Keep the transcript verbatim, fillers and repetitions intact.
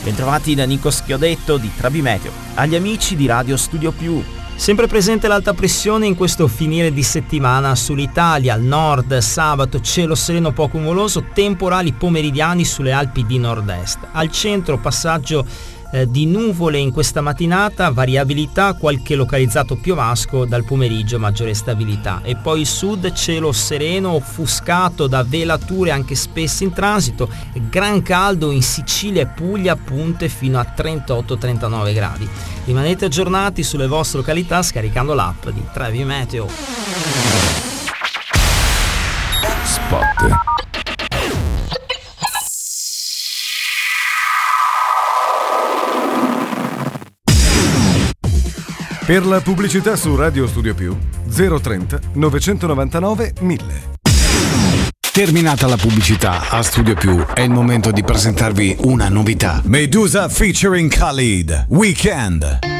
Bentrovati da Nico Schiodetto di Travi Meteo, agli amici di Radio Studio Più. Sempre presente l'alta pressione in questo finire di settimana sull'Italia, al nord, sabato, cielo sereno poco nuvoloso, temporali pomeridiani sulle Alpi di nord-est. Al centro passaggio eh, di nuvole in questa mattinata, variabilità, qualche localizzato piovasco, dal pomeriggio maggiore stabilità. E poi il sud, cielo sereno, offuscato da velature anche spesse in transito, gran caldo in Sicilia e Puglia, punte fino a trentotto trentanove gradi. Rimanete aggiornati sulle vostre località scaricando l'app di Travi Meteo. Spot. Per la pubblicità su Radio Studio Più zero trenta novecentonovantanove mille. Terminata la pubblicità, a Studio Più è il momento di presentarvi una novità. Medusa featuring Khalid, Weekend.